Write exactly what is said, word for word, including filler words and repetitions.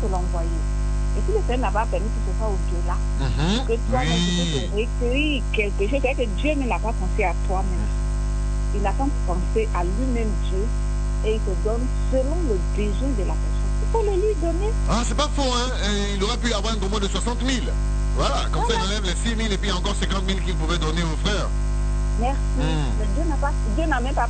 te l'envoyer. Et si le Seigneur n'a pas permis que ce soit au-delà, mm-hmm. que toi-même oui. tu peux te recueillir quelque chose, c'est que Dieu ne l'a pas pensé à toi-même. Il a tant pensé à lui-même Dieu et il te donne selon le besoin de la personne. Il faut le lui donner. Ah, c'est pas faux, hein. Il aurait pu avoir un gros de soixante mille. Voilà, comme voilà. Ça, il enlève les six mille et puis encore cinquante mille qu'il pouvait donner aux frères. Merci. Mm. Mais Dieu n'a pas, Dieu n'a même pas